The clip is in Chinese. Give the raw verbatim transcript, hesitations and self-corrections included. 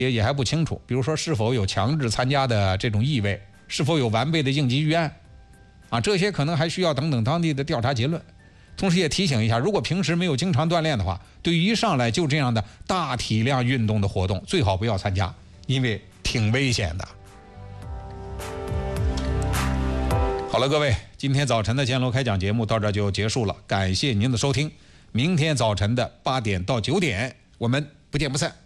也也还不清楚，比如说是否有强制参加的这种意味，是否有完备的应急预案啊，这些可能还需要等等当地的调查结论。同时也提醒一下，如果平时没有经常锻炼的话，对于一上来就这样的大体量运动的活动，最好不要参加，因为挺危险的。好了，各位，今天早晨的乾隆开讲节目到这就结束了，感谢您的收听。明天早晨的八点到九点，我们不见不散。